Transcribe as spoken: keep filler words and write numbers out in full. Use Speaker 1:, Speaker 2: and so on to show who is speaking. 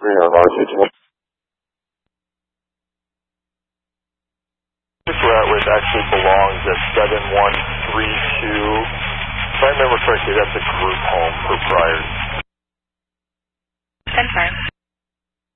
Speaker 1: three on R two ten.
Speaker 2: This route which actually belongs at seven one three two. If I remember correctly, that's a group home.